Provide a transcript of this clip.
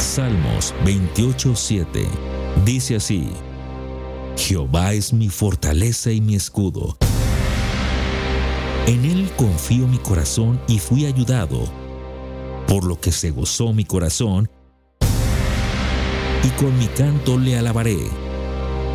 Salmos 28:7. Dice así: Jehová es mi fortaleza y mi escudo. En él confió mi corazón y fui ayudado, por lo que se gozó mi corazón, y con mi canto le alabaré.